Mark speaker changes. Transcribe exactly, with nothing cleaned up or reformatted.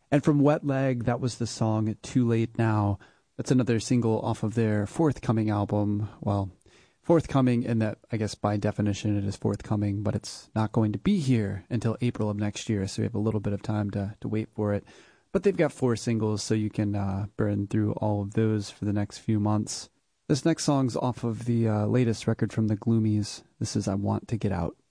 Speaker 1: And from Wet Leg, that was the song Too Late Now. That's another single off of their forthcoming album. Well, forthcoming in that, I guess by definition it is forthcoming, but it's not going to be here until April of next year, so we have a little bit of time to, to wait for it. But they've got four singles, so you can uh, burn through all of those for the next few months. This next song's off of the uh, latest record from the Gloomies. This is I Want to Get Out.